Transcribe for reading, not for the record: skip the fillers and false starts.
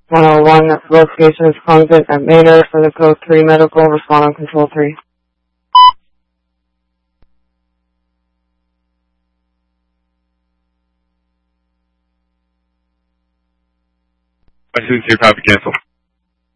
101, that's location is Convent at Manor for the code 3 medical, respond on control 3. I see your copy, cancel.